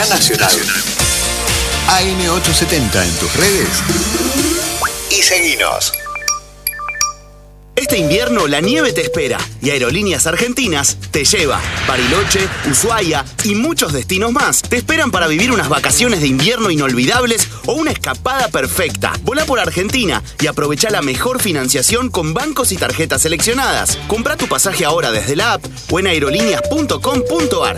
Acá Nacional. AM870 en tus redes y seguinos. Este invierno la nieve te espera y Aerolíneas Argentinas te lleva. Bariloche, Ushuaia y muchos destinos más te esperan para vivir unas vacaciones de invierno inolvidables o una escapada perfecta. Volá por Argentina y aprovecha la mejor financiación con bancos y tarjetas seleccionadas. Comprá tu pasaje ahora desde la app o en aerolíneas.com.ar.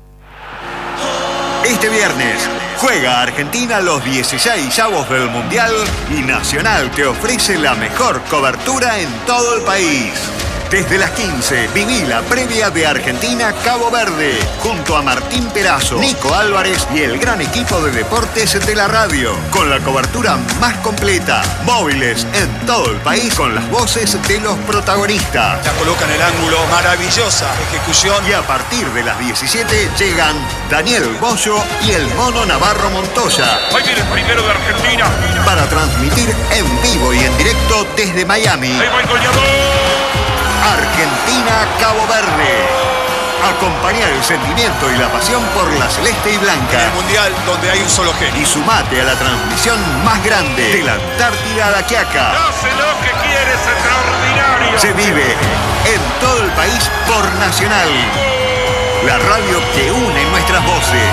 Este viernes juega Argentina los 16avos del Mundial y Nacional te ofrece la mejor cobertura en todo el país. Desde las 15, viví la previa de Argentina-Cabo Verde, junto a Martín Perazo, Nico Álvarez y el gran equipo de deportes de la radio, con la cobertura más completa, móviles en todo el país, con las voces de los protagonistas. La coloca en el ángulo, maravillosa ejecución. Y a partir de las 17 llegan Daniel Bollo y el Mono Navarro Montoya. Ahí viene el primero de Argentina. Para transmitir en vivo y en directo desde Miami. Ahí va el goleador. Argentina-Cabo Verde. Acompañar el sentimiento y la pasión por la celeste y blanca. En el Mundial donde hay un solo genio. Y sumate a la transmisión más grande de la Antártida a la Quiaca. Hace lo que quiere, es extraordinario. Se vive en todo el país por Nacional. La radio que une nuestras voces.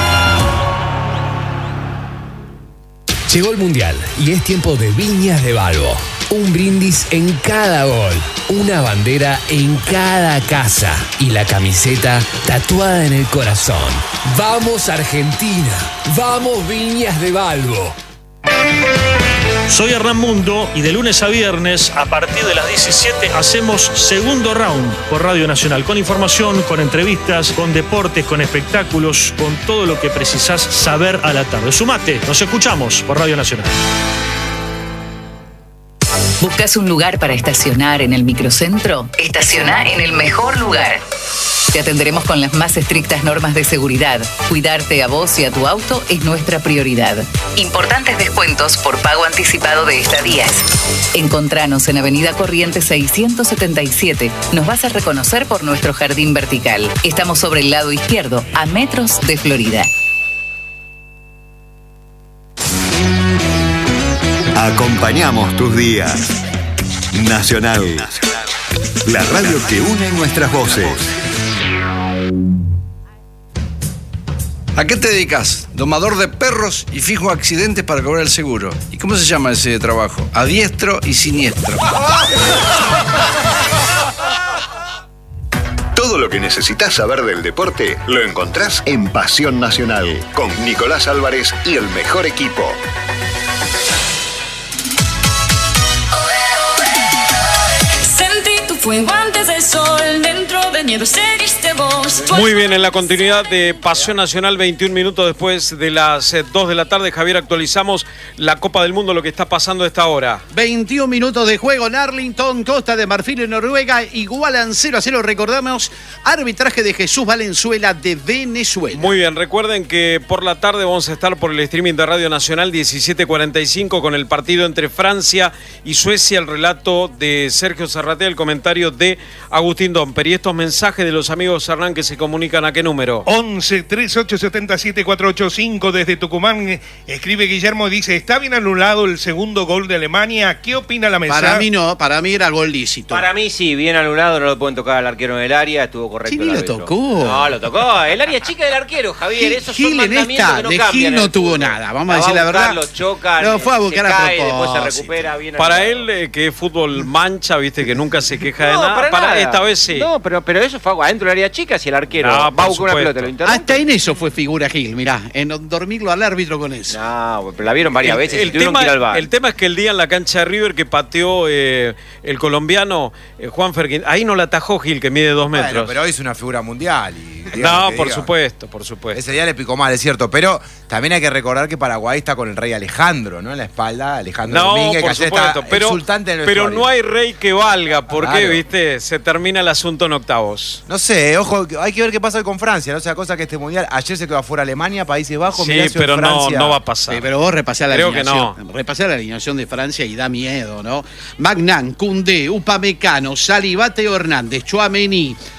Llegó el Mundial y es tiempo de Viñas de Balbo. Un brindis en cada gol, una bandera en cada casa y la camiseta tatuada en el corazón. ¡Vamos Argentina! ¡Vamos Viñas de Balbo! Soy Hernán Mundo y de lunes a viernes a partir de las 17 hacemos Segundo Round por Radio Nacional, con información, con entrevistas, con deportes, con espectáculos, con todo lo que precisás saber a la tarde. Sumate, nos escuchamos por Radio Nacional. ¿Buscas un lugar para estacionar en el microcentro? Estaciona en el mejor lugar. Te atenderemos con las más estrictas normas de seguridad. Cuidarte a vos y a tu auto es nuestra prioridad. Importantes descuentos por pago anticipado de estadías. Encontranos en Avenida Corrientes 677. Nos vas a reconocer por nuestro jardín vertical. Estamos sobre el lado izquierdo, a metros de Florida. Acompañamos tus días. Nacional. La radio que une nuestras voces. ¿A qué te dedicas? Domador de perros y fijo accidentes para cobrar el seguro. ¿Y cómo se llama ese trabajo? A diestro y siniestro. Todo lo que necesitas saber del deporte lo encontrás en Pasión Nacional, con Nicolás Álvarez y el mejor equipo. Fuego antes del sol, dentro de miedo seguiste vos. Muy bien, en la continuidad de Pasión Nacional, 21 minutos después de las 2 de la tarde, Javier, actualizamos la Copa del Mundo, lo que está pasando a esta hora. 21 minutos de juego en Arlington, Costa de Marfil en Noruega, igualan 0-0, recordamos, arbitraje de Jesús Valenzuela de Venezuela. Muy bien, recuerden que por la tarde vamos a estar por el streaming de Radio Nacional 17:45 con el partido entre Francia y Suecia, el relato de Sergio Zarratea, el comentario de Agustín Domper. Y estos mensajes de los amigos Hernán que se comunican, ¿a qué número? 11 3877 485 desde Tucumán. Escribe Guillermo, dice: ¿está bien anulado el segundo gol de Alemania? ¿Qué opina la mesa? Para mí no, para mí era gol lícito. Para mí sí, bien anulado, no lo pueden tocar al arquero en el área, estuvo correcto. Sí, lo tocó. No, lo tocó. El área chica del arquero, Javier. Esos son Gil en mandamientos esta, que no de cambian. Gil no tuvo nada, vamos a decir la verdad. Lo chocan, lo fue a buscar se a cae, propósito. después se recupera bien. Para anulado. él, que es fútbol mancha, viste, que nunca se queja de nada. Para nada. Esta vez sí. No, pero eso fue adentro del área chica, si el arquero No, va a por buscar una supuesto. pelota, lo interrumpe. Hasta en eso fue figura Gil, mirá, en dormirlo al árbitro con eso. No, pero la vieron varias veces y tuvieron que ir al VAR. El tema es que el día en la cancha de River que pateó el colombiano Juan Ferquín, ahí no la atajó Gil, que mide 2 metros. Bueno, pero hoy es una figura mundial. Y, no, por supuesto, por supuesto. Ese día le picó mal, es cierto, pero también hay que recordar que Paraguay está con el rey Alejandro, ¿no? En la espalda, Alejandro Domínguez, por que ayer supuesto, está exultante en el pero vestuario. no hay rey que valga, porque, Claro. viste, se termina el asunto en octavos. No sé, ojo, hay que ver qué pasa hoy con Francia, no sea cosa que este mundial, ayer se quedó afuera Alemania, Países Bajos, Sí, mirá si hoy pero Francia... no va a pasar. Sí, pero vos repasás la Creo que alineación. no. Repasás la alineación de Francia y da miedo, ¿no? Magnan, Koundé, Upamecano, Salivate Hernández, Tchouaméni,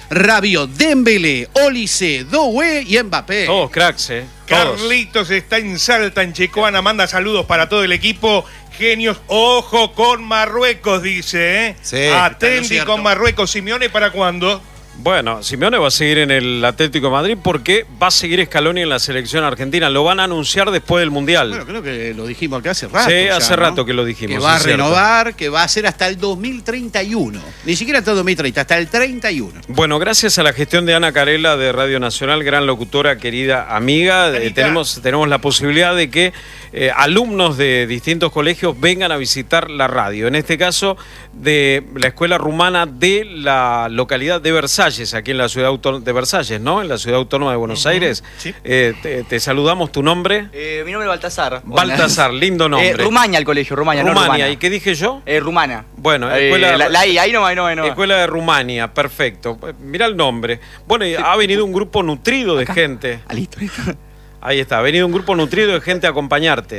Rabiot, Dembélé, Olise, Doué y Mbappé. Todos cracks, Todos. Carlitos está en Salta, en Checoana, manda saludos para todo el equipo. Genios, ojo con Marruecos, dice, Sí. Atenti con Marruecos. Simeone, ¿para cuándo? Bueno, Simeone va a seguir en el Atlético de Madrid porque va a seguir Scaloni en la selección argentina. Lo van a anunciar después del Mundial. Bueno, creo que lo dijimos acá hace rato. Sí, ya, hace ¿no? rato que lo dijimos. Que va a es cierto. renovar, que va a ser hasta el 2031. Ni siquiera hasta el 2030, hasta el 31. Bueno, gracias a la gestión de Ana Carela de Radio Nacional, gran locutora, querida amiga, tenemos la posibilidad de que alumnos de distintos colegios vengan a visitar la radio. En este caso, de la escuela rumana de la localidad de Versalles, aquí en la ciudad autónoma de Versalles, ¿no? En la ciudad autónoma de Buenos Aires. Sí. Te saludamos, ¿tu nombre. Mi nombre es Baltasar. Baltasar, lindo nombre. Rumania el colegio, Rumania, no Rumana. ¿Y qué dije yo? Rumana. Bueno, escuela, ahí no. Escuela de Rumania, perfecto. Mirá el nombre. Bueno, y ha venido un grupo nutrido de gente. Listo. Ahí está, ha venido un grupo nutrido de gente a acompañarte.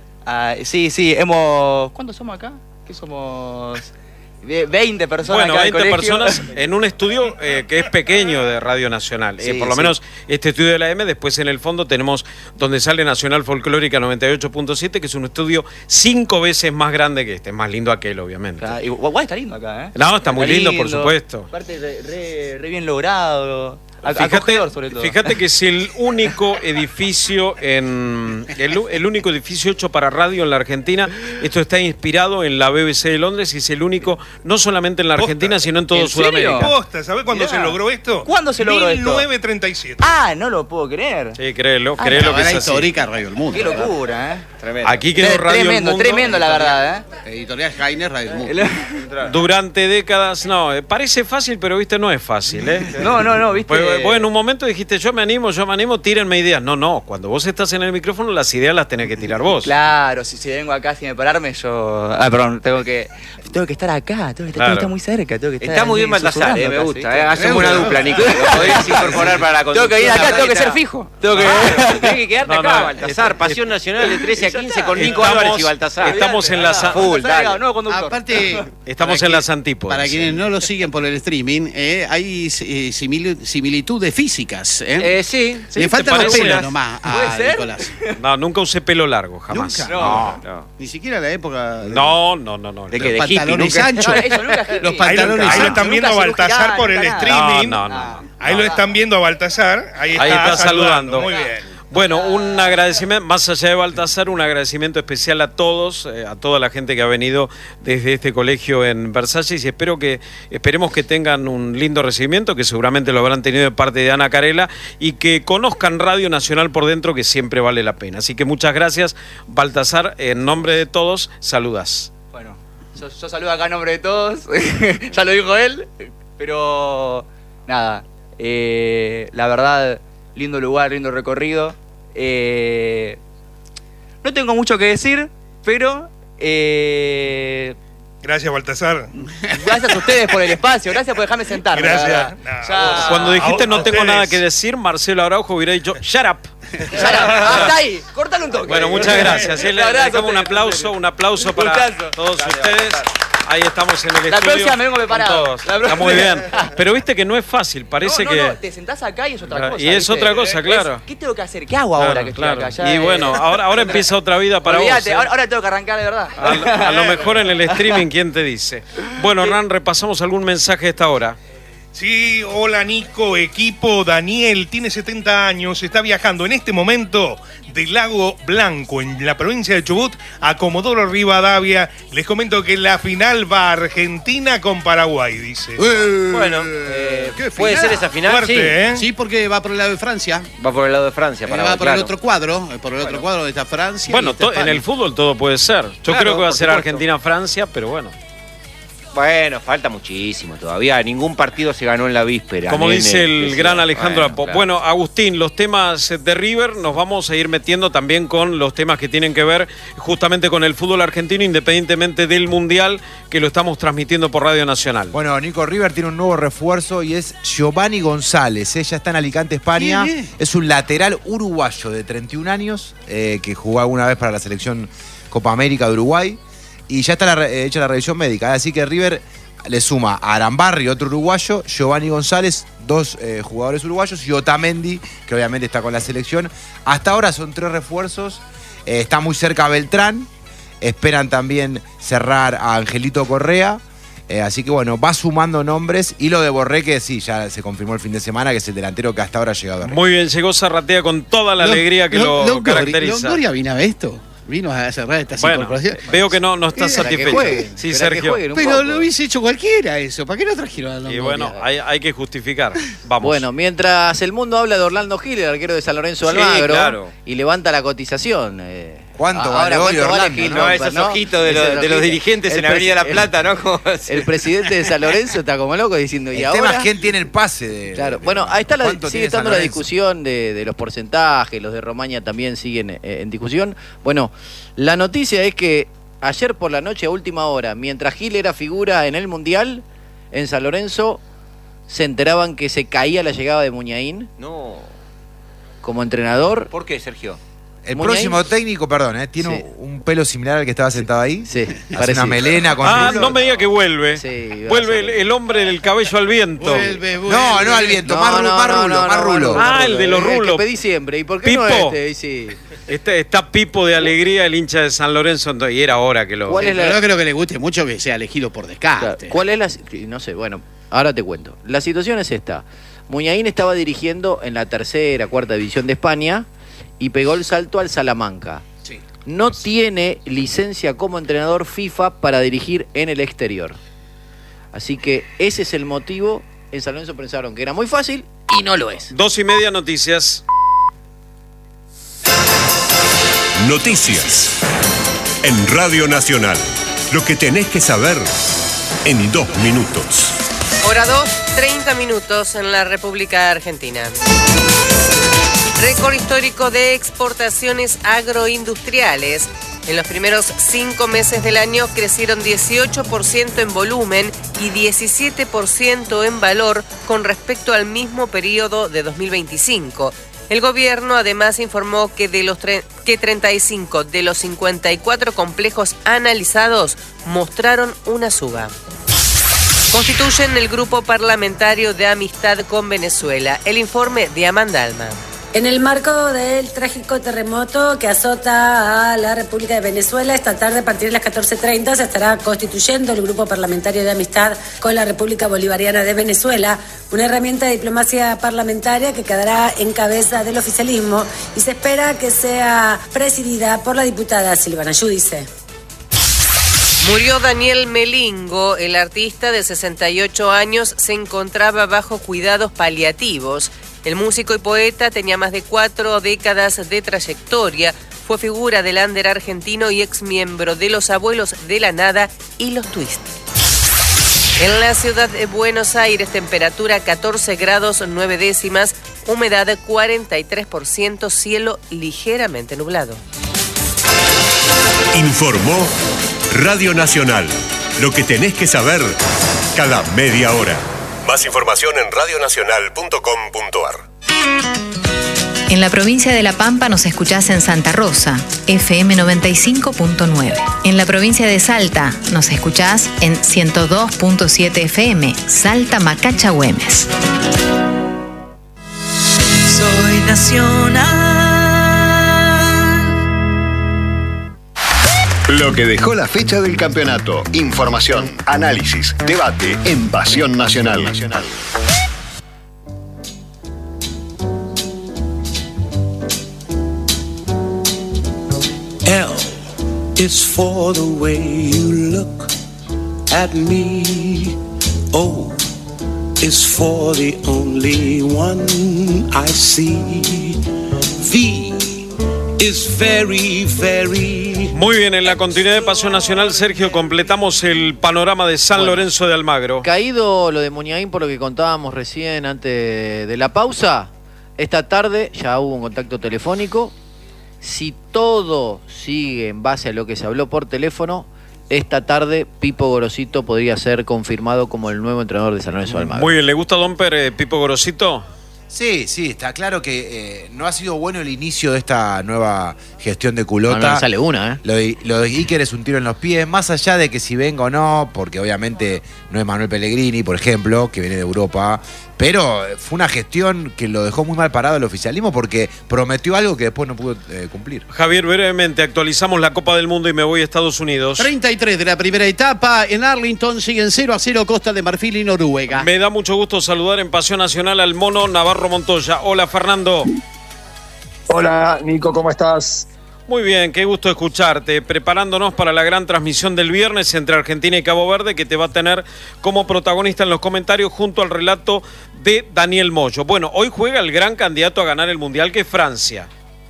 Sí, hemos... ¿Cuántos somos acá? ¿Qué somos? 20 personas. Bueno, acá en 20 el colegio. personas en un estudio que es pequeño de Radio Nacional. Sí, por lo menos este estudio de la M, después en el fondo tenemos donde sale Nacional Folclórica 98.7, que es un estudio 5 veces más grande que este. Es más lindo aquel, obviamente. Igual está lindo acá, ¿eh? No, está muy lindo, por supuesto. Aparte, re bien logrado. Acogedor, sobre todo. Fíjate que es el único edificio el único edificio hecho para radio en la Argentina. Esto está inspirado en la BBC de Londres y es el único, no solamente en la Argentina, sino en todo Sudamérica. Posta, ¿sabés cuándo se logró esto? ¿Cuándo se logró esto? 1937. Ah, no lo puedo creer. Sí, créelo La que es verdad así. histórica Radio El Mundo. Qué locura, ¿eh? Tremendo. Aquí quedó Radio El Mundo. Tremendo, la verdad, ¿eh? Editorial Jainer, Radio El Mundo. Durante décadas, no, parece fácil, pero viste, no es fácil, ¿eh? No, viste. Pues, vos en un momento dijiste, yo me animo, tírenme ideas. No, cuando vos estás en el micrófono, las ideas las tenés que tirar vos. Claro, si vengo acá sin pararme, yo... perdón, tengo que estar acá, tengo que estar muy cerca. Está muy bien Baltasar, me gusta. ¿sí? Hacemos una dupla, Nico. Lo podrías incorporar para la conducción. Tengo que ir acá, tengo que ser fijo. Tenés que quedarte acá, Baltasar. Pasión Nacional de 13 a 15 con Nico Álvarez y Baltasar. Estamos en la Aparte, estamos en las antípodas. Para quienes no lo siguen por el streaming, hay similitudes físicas. Sí. Le faltan los parece? pelos nomás a ser? Nicolás. No, nunca usé pelo largo, jamás. ¿Nunca? No. Ni siquiera la época de No. ¿De qué? los ¿De hippie? pantalones Nunca. anchos. Eso nunca. Los Ahí pantalones lo anchos. están viendo a Baltasar por el streaming. No. Ahí lo están viendo a Baltasar. Ahí está saludando. Muy bien. Bueno, un agradecimiento, más allá de Baltasar, un agradecimiento especial a todos, a toda la gente que ha venido desde este colegio en Versalles y esperemos que tengan un lindo recibimiento, que seguramente lo habrán tenido de parte de Ana Carela y que conozcan Radio Nacional por dentro, que siempre vale la pena. Así que muchas gracias, Baltasar, en nombre de todos, saludas. Bueno, yo saludo acá en nombre de todos, ya lo dijo él, pero nada, la verdad... Lindo lugar, lindo recorrido. No tengo mucho que decir, pero... Gracias, Baltasar. Gracias a ustedes por el espacio, gracias por dejarme sentarme. Gracias. Cuando dijiste no tengo ustedes. nada que decir, Marcelo Araujo hubiera dicho shut up. Hasta ahí, córtale un toque. Bueno, muchas gracias. Le dejamos un aplauso para todos ustedes. Ahí estamos en el estudio. La próxima me vengo preparado. Con todos. Está muy bien. Pero viste que no es fácil, parece que... No, te sentás acá y es otra cosa. Y es otra cosa, claro. ¿Qué tengo que hacer? ¿Qué hago ahora que estoy acá? Ya, y bueno, ahora empieza otra vida para olvídate, vos. ahora tengo que arrancar de verdad. A lo mejor en el streaming, ¿quién te dice? Bueno, Hernán, repasamos algún mensaje a esta hora. Sí, hola Nico, equipo. Daniel tiene 70 años, está viajando en este momento del Lago Blanco, en la provincia de Chubut, a Comodoro Rivadavia. Les comento que la final va Argentina con Paraguay, dice. Bueno, puede ser esa final. Fuerte, Sí, porque va por el lado de Francia. Va por el lado de Francia. Va por el otro cuadro, donde está Francia. Bueno, y está en el fútbol todo puede ser. Yo Claro, creo que va a por ser supuesto. Argentina-Francia, pero bueno. Bueno, falta muchísimo todavía. Ningún partido se ganó en la víspera. Como nene, dice el decía. gran Alejandro Apo. Claro. Bueno, Agustín, los temas de River nos vamos a ir metiendo también con los temas que tienen que ver justamente con el fútbol argentino, independientemente del Mundial, que lo estamos transmitiendo por Radio Nacional. Bueno, Nico, River tiene un nuevo refuerzo y es Giovanni González. Ella está en Alicante, España. Es un lateral uruguayo de 31 años que jugó alguna vez para la selección Copa América de Uruguay. Y ya está hecha la revisión médica. Así que River le suma a Arambarri, otro uruguayo, Giovanni González, 2 jugadores uruguayos y Otamendi, que obviamente está con la selección. Hasta ahora son 3 refuerzos. Está muy cerca Beltrán. Esperan también cerrar a Angelito Correa. Así que bueno, va sumando nombres. Y lo de Borré, que sí, ya se confirmó el fin de semana, que es el delantero que hasta ahora ha llegado a River. Muy bien, llegó Zarratea con toda la alegría que lo caracteriza. ¿Longoria vino a esto? Vino a cerrar estas incorporaciones. Veo que no está satisfecho. Sí, Sergio. Pero lo hubiese hecho cualquiera eso. ¿Para qué lo trajeron a Longoria? Y bueno, hay que justificar. Vamos. Bueno, mientras el mundo habla de Orlando Gil, el arquero de San Lorenzo de Almagro, claro, y levanta la cotización. ¿Cuánto vale hoy Orlando? Gil, ¿no? Esos ojitos de los dirigentes en Avenida La Plata, ¿no? El presidente de San Lorenzo está como loco diciendo, ¿y ahora? El tema es quién tiene el pase. Claro, bueno, ahí está sigue estando la discusión de los porcentajes, los de Romaña también siguen en discusión. Bueno, la noticia es que ayer por la noche a última hora, mientras Gil era figura en el Mundial, en San Lorenzo, se enteraban que se caía la llegada de Muñain. No. Como entrenador. ¿Por qué, Sergio? El próximo técnico, perdón, tiene un pelo similar al que estaba sentado ahí. Sí, hace una melena con no me diga que vuelve. Sí, vuelve el hombre del cabello al viento. Vuelve. No al viento, más rulo. El de los rulos. El que pedí siempre. ¿Y por qué Pipo. no este? Sí. Está Pipo de alegría, el hincha de San Lorenzo, y era hora que lo... No creo que le guste mucho que sea elegido por descarte. ¿Cuál es la...? No sé, bueno, ahora te cuento. La situación es esta. Muñain estaba dirigiendo en la 3ª, 4ª división de España y pegó el salto al Salamanca. Sí. No tiene licencia como entrenador FIFA para dirigir en el exterior. Así que ese es el motivo. En San Lorenzo pensaron que era muy fácil y no lo es. 2:30 noticias. Noticias en Radio Nacional. Lo que tenés que saber en 2 minutos. Hora 2, 30 minutos en la República Argentina. Récord histórico de exportaciones agroindustriales. En los primeros 5 meses del año crecieron 18% en volumen y 17% en valor con respecto al mismo periodo de 2025. El gobierno además informó que 35 de los 54 complejos analizados mostraron una suba. Constituyen el grupo parlamentario de amistad con Venezuela. El informe de Amanda Alma. En el marco del trágico terremoto que azota a la República de Venezuela, esta tarde a partir de las 14:30 se estará constituyendo el Grupo Parlamentario de Amistad con la República Bolivariana de Venezuela, una herramienta de diplomacia parlamentaria que quedará en cabeza del oficialismo y se espera que sea presidida por la diputada Silvana Giudice. Murió Daniel Melingo, el artista de 68 años se encontraba bajo cuidados paliativos. El músico y poeta tenía más de 4 décadas de trayectoria, fue figura del under argentino y ex miembro de Los Abuelos de la Nada y Los Twist. En la ciudad de Buenos Aires, temperatura 14 grados 9 décimas, humedad 43%, cielo ligeramente nublado. Informó Radio Nacional. Lo que tenés que saber cada media hora. Más información en radionacional.com.ar. En la provincia de La Pampa nos escuchás en Santa Rosa, FM 95.9. En la provincia de Salta nos escuchás en 102.7 FM, Salta Macacha Güemes. Soy nacional. Lo que dejó la fecha del campeonato. Información, análisis, debate en Pasión Nacional. L is for the way you look at me. O is for the only one I see. V is very, very... Muy bien, en la continuidad de Pasión Nacional, Sergio, completamos el panorama de San Lorenzo de Almagro. Caído lo de Muñain por lo que contábamos recién antes de la pausa, esta tarde ya hubo un contacto telefónico. Si todo sigue en base a lo que se habló por teléfono, esta tarde Pipo Gorosito podría ser confirmado como el nuevo entrenador de San Lorenzo de Almagro. Muy bien, ¿le gusta a Domper Pipo Gorosito? Sí, está claro que no ha sido bueno el inicio de esta nueva gestión de Culota. No sale una, Lo de Iker es un tiro en los pies, más allá de que si venga o no, porque obviamente no es Manuel Pellegrini, por ejemplo, que viene de Europa, Pero fue una gestión que lo dejó muy mal parado el oficialismo porque prometió algo que después no pudo cumplir. Javier, brevemente, actualizamos la Copa del Mundo y me voy a Estados Unidos. 33 de la primera etapa. En Arlington siguen 0-0 Costa de Marfil y Noruega. Me da mucho gusto saludar en Pasión Nacional al mono Navarro Montoya. Hola, Fernando. Hola, Nico, ¿cómo estás? Muy bien, qué gusto escucharte. Preparándonos para la gran transmisión del viernes entre Argentina y Cabo Verde, que te va a tener como protagonista en los comentarios junto al relato de Daniel Moyo. Bueno, hoy juega el gran candidato a ganar el Mundial, que es Francia.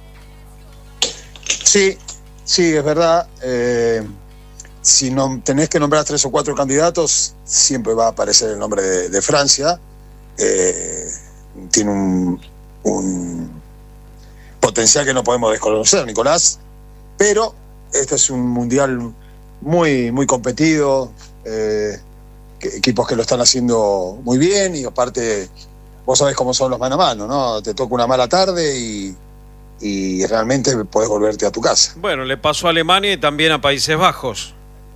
Sí, es verdad. Si no tenés que nombrar 3 o 4 candidatos, siempre va a aparecer el nombre de Francia. Tiene un potencial que no podemos desconocer, Nicolás, pero este es un mundial muy, muy competido, equipos que lo están haciendo muy bien, y aparte vos sabés cómo son los mano a mano, ¿no? Te toca una mala tarde y realmente podés volverte a tu casa. Bueno, le pasó a Alemania y también a Países Bajos.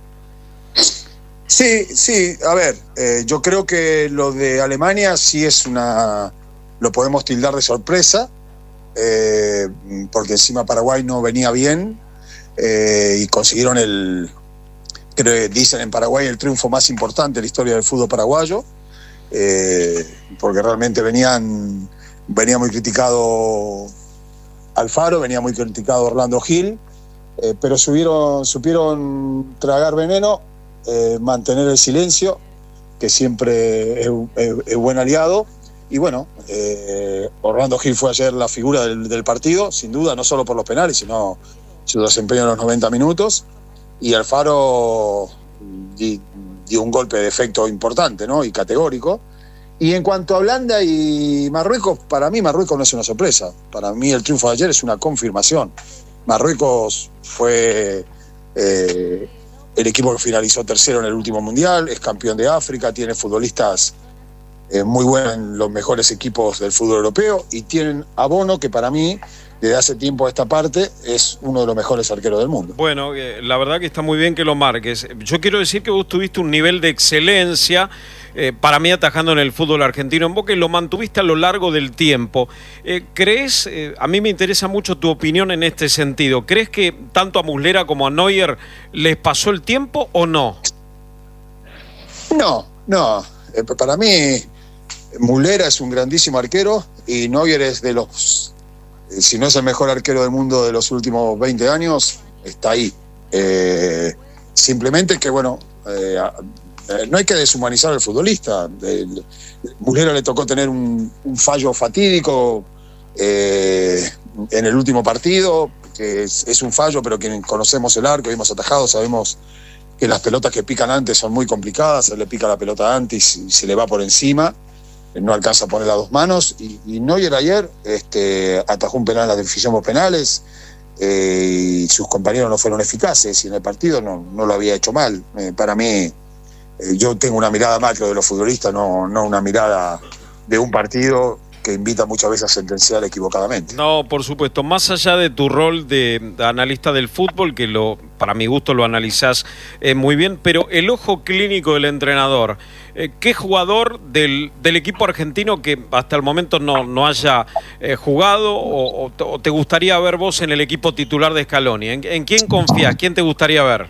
Sí, a ver, yo creo que lo de Alemania sí es lo podemos tildar de sorpresa, porque encima Paraguay no venía bien, y consiguieron creo que dicen en Paraguay, el triunfo más importante de la historia del fútbol paraguayo, porque realmente venía muy criticado Alfaro, venía muy criticado Orlando Gil, pero supieron tragar veneno, mantener el silencio, que siempre es buen aliado. Y bueno, Orlando Gil fue ayer la figura del partido, sin duda, no solo por los penales, sino su desempeño en los 90 minutos. Y Alfaro dio un golpe de efecto importante, ¿no? Y categórico. Y en cuanto a Holanda y Marruecos, para mí Marruecos no es una sorpresa. Para mí el triunfo de ayer es una confirmación. Marruecos fue el equipo que finalizó tercero en el último mundial, es campeón de África, tiene futbolistas muy buenos en los mejores equipos del fútbol europeo, y tienen a Bono, que para mí, desde hace tiempo a esta parte, es uno de los mejores arqueros del mundo. Bueno, la verdad que está muy bien que lo marques. Yo quiero decir que vos tuviste un nivel de excelencia, para mí atajando en el fútbol argentino en Boca, y lo mantuviste a lo largo del tiempo. ¿Crees, a mí me interesa mucho tu opinión en este sentido, ¿crees que tanto a Muslera como a Neuer les pasó el tiempo o no? No, para mí Muslera es un grandísimo arquero y Neuer es de los, si no es el mejor arquero del mundo de los últimos 20 años, está ahí. Simplemente que, bueno, no hay que deshumanizar al futbolista. Muslera le tocó tener un fallo fatídico en el último partido, que es un fallo, pero quienes conocemos el arco y hemos atajado sabemos que las pelotas que pican antes son muy complicadas. Se le pica la pelota antes y se le va por encima, no alcanza a poner las dos manos, y Neuer ayer atajó un penal en la definición por penales, y sus compañeros no fueron eficaces, y en el partido no lo había hecho mal. Para mí, yo tengo una mirada macro de los futbolistas, no una mirada de un partido que invita muchas veces a sentenciar equivocadamente. No, por supuesto, más allá de tu rol de analista del fútbol, que para mi gusto lo analizás muy bien, pero el ojo clínico del entrenador, ¿qué jugador del equipo argentino que hasta el momento no haya jugado o te gustaría ver vos en el equipo titular de Scaloni? ¿En quién confías? ¿Quién te gustaría ver?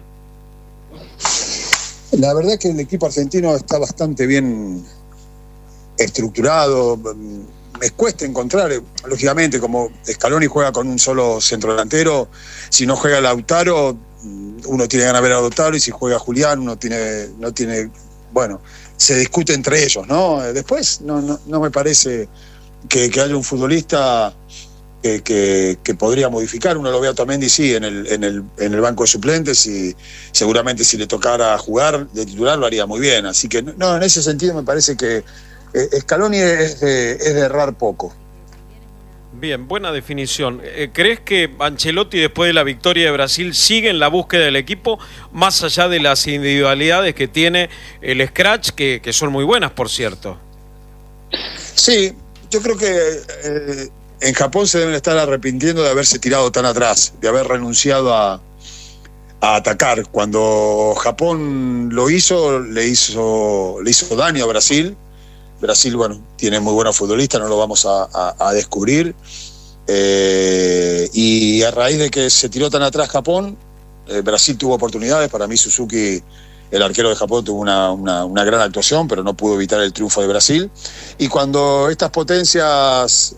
La verdad es que el equipo argentino está bastante bien estructurado. Me cuesta encontrar, lógicamente, como Scaloni juega con un solo centrodelantero, si no juega Lautaro, uno tiene ganas de ver a Lautaro, y si juega Julián, uno no tiene, bueno, se discute entre ellos, ¿no? Después no me parece que haya un futbolista que podría modificar. Uno lo ve a Otamendi, sí, en el banco de suplentes, y seguramente si le tocara jugar de titular lo haría muy bien. Así que no, en ese sentido me parece que Scaloni es de errar poco. Bien, buena definición. ¿Crees que Ancelotti, después de la victoria de Brasil, sigue en la búsqueda del equipo, más allá de las individualidades que tiene el Scratch, que son muy buenas, por cierto? Sí, yo creo que en Japón se deben estar arrepintiendo de haberse tirado tan atrás, de haber renunciado a atacar. Cuando Japón lo hizo, le hizo daño a Brasil. Brasil, bueno, tiene muy buenos futbolistas, no lo vamos a descubrir. Y a raíz de que se tiró tan atrás Japón, Brasil tuvo oportunidades. Para mí Suzuki, el arquero de Japón, tuvo una gran actuación, pero no pudo evitar el triunfo de Brasil. Y cuando estas potencias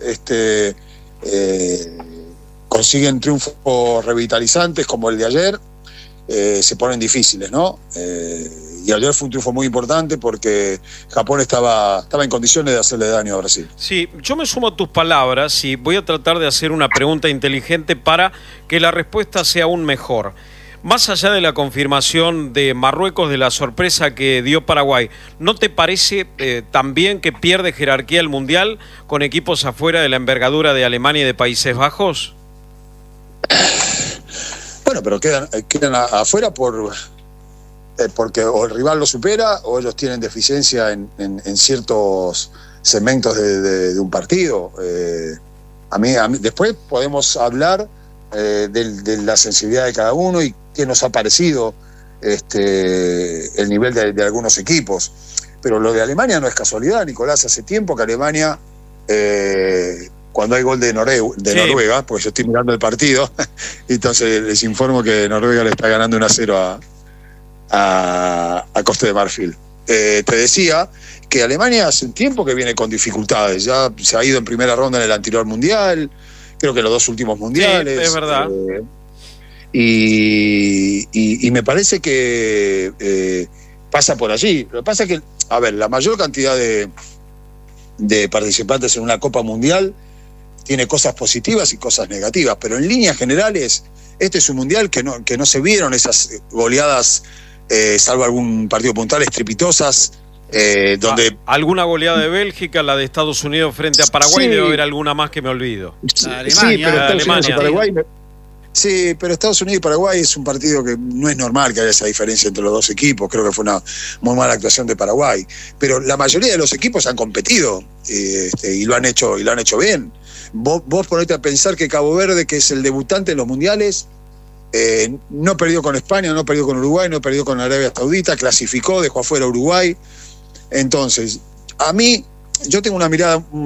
consiguen triunfos revitalizantes como el de ayer, se ponen difíciles, ¿no? Y ayer fue un triunfo muy importante porque Japón estaba en condiciones de hacerle daño a Brasil. Sí, yo me sumo a tus palabras y voy a tratar de hacer una pregunta inteligente para que la respuesta sea aún mejor. Más allá de la confirmación de Marruecos de la sorpresa que dio Paraguay, ¿no te parece también que pierde jerarquía el Mundial con equipos afuera de la envergadura de Alemania y de Países Bajos? Bueno, pero quedan afuera porque o el rival lo supera o ellos tienen deficiencia en ciertos segmentos de un partido. A mí después podemos hablar de la sensibilidad de cada uno y qué nos ha parecido el nivel de algunos equipos. Pero lo de Alemania no es casualidad, Nicolás. Hace tiempo que Alemania, cuando hay gol de Noruega, porque yo estoy mirando el partido, entonces les informo que Noruega le está ganando 1-0 a Costa de Marfil. Te decía que Alemania hace un tiempo que viene con dificultades. Ya se ha ido en primera ronda en el anterior mundial, creo que los 2 últimos mundiales. Sí, es verdad. Y me parece que pasa por allí. Lo que pasa es que, a ver, la mayor cantidad de participantes en una Copa Mundial tiene cosas positivas y cosas negativas, pero en líneas generales este es un mundial que no se vieron esas goleadas, salvo algún partido puntual, estrepitosas, donde... Alguna goleada de Bélgica, la de Estados Unidos frente a Paraguay, sí. Debe haber alguna más que me olvido. Sí, pero Estados Unidos y Paraguay es un partido que no es normal que haya esa diferencia entre los dos equipos. Creo que fue una muy mala actuación de Paraguay. Pero la mayoría de los equipos han competido y lo han hecho bien. Vos ponete a pensar que Cabo Verde, que es el debutante en los mundiales, no perdió con España, no perdió con Uruguay, no perdió con Arabia Saudita, clasificó, dejó afuera a Uruguay. Entonces, a mí, yo tengo una mirada